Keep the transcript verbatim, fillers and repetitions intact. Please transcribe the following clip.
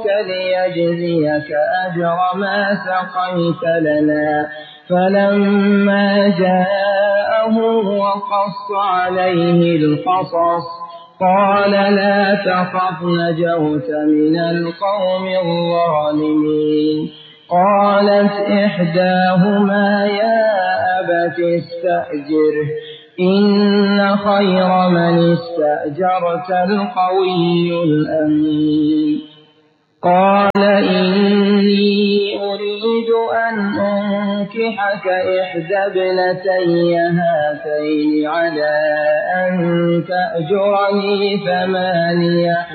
ليجزيك أجر ما سقيت لنا. فلما جاءه وقص عليه القصص قال لا تخف نجوت من القوم الظالمين. قالت إحداهما يا أبت استأجره إن خير من استأجرت القوي الأمين. قال إني أريد أن أنكحك إحدى ابنتي هاتين على أن تأجرني ثماني